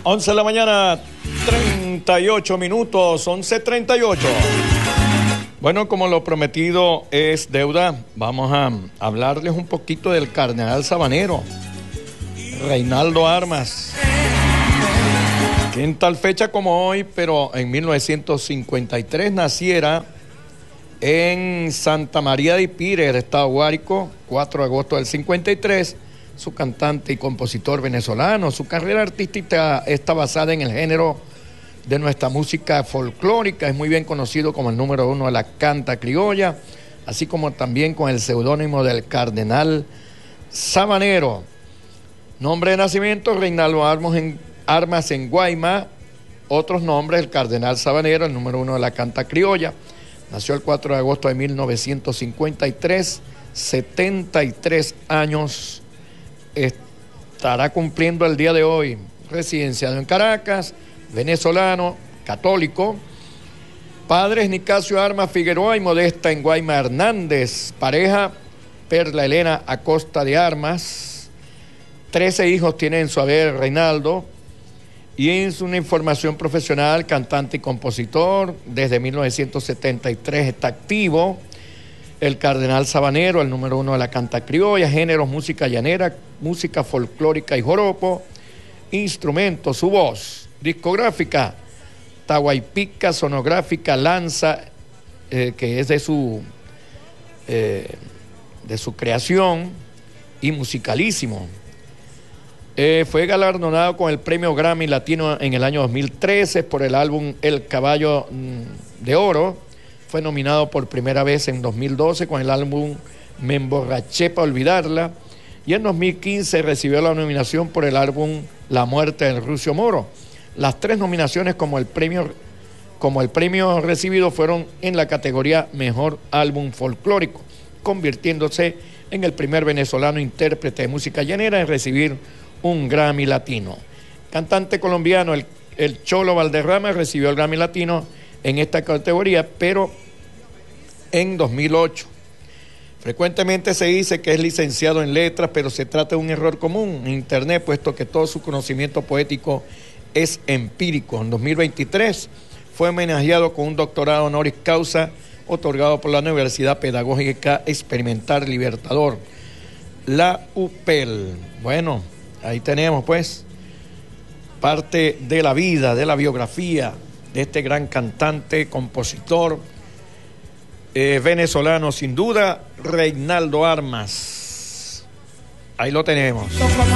11 de la mañana, 38 minutos, 11:38. Bueno, como lo prometido es deuda, vamos a hablarles un poquito del cardenal sabanero, Reinaldo Armas, que en tal fecha como hoy, pero en 1953 naciera en Santa María de Ipire, el estado Guárico, 4 de agosto del 53, su cantante y compositor venezolano. Su carrera artística está basada en el género de nuestra música folclórica, es muy bien conocido como el número 1 de la canta criolla, así como también con el seudónimo del cardenal sabanero. Nombre de nacimiento, Reinaldo Armas en Guayma. Otros nombres, el cardenal sabanero, el número 1 de la canta criolla. Nació el 4 de agosto de 1953, 73 años estará cumpliendo el día de hoy. Residenciado en Caracas, venezolano, católico. Padres: Nicasio Armas Figueroa y Modesta en Guayma Hernández. Pareja: Perla Elena Acosta de Armas. 13 hijos tiene en su haber Reinaldo. Y en su información profesional, cantante y compositor. Desde 1973 está activo. El cardenal sabanero, el número 1 de la canta criolla. Géneros: música llanera, música folclórica y joropo. Instrumentos: su voz. Discográfica: Tahuaypica, Sonográfica, Lanza, que es de su creación, y Musicalísimo. Fue galardonado con el premio Grammy Latino en el año 2013 por el álbum El Caballo de Oro. Fue nominado por primera vez en 2012 con el álbum Me Emborraché pa' Olvidarla. Y en 2015 recibió la nominación por el álbum La Muerte del Rucio Moro. Las 3 nominaciones como el premio recibido fueron en la categoría Mejor Álbum Folclórico, convirtiéndose en el primer venezolano intérprete de música llanera en recibir un Grammy Latino. Cantante colombiano, el Cholo Valderrama recibió el Grammy Latino en esta categoría, pero en 2008. Frecuentemente se dice que es licenciado en letras, pero se trata de un error común en Internet, puesto que todo su conocimiento poético es empírico. En 2023 fue homenajeado con un doctorado honoris causa otorgado por la Universidad Pedagógica Experimental Libertador, la UPEL. Bueno, ahí tenemos pues parte de la vida, de la biografía de este gran cantante, compositor venezolano, sin duda, Reinaldo Armas. Ahí lo tenemos.